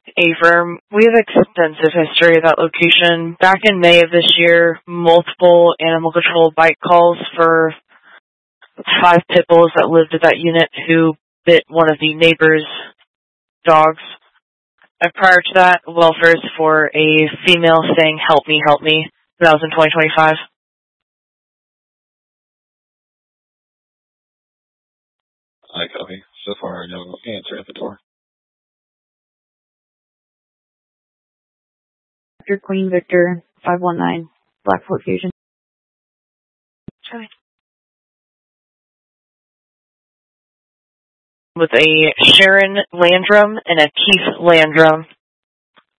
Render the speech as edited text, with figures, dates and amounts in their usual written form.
A-firm. We have extensive history of that location. Back in May of this year, multiple animal control bite calls for 5 pit bulls that lived at that unit who bit one of the neighbor's dogs. And prior to that, welfares for a female saying, help me, help me. That was in 2025. I copy. So far, no answer at the door. Victor Queen Victor 519, Blackfoot Fusion. Sorry. With a Sharon Landrum and a Keith Landrum.